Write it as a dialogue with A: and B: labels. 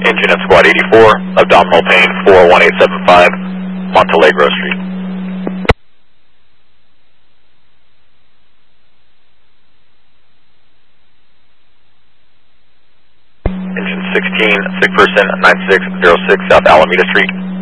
A: Engine at Squad 84, abdominal pain 41875, Montalegro Street. Engine 16, sick person 9606 South Alameda Street.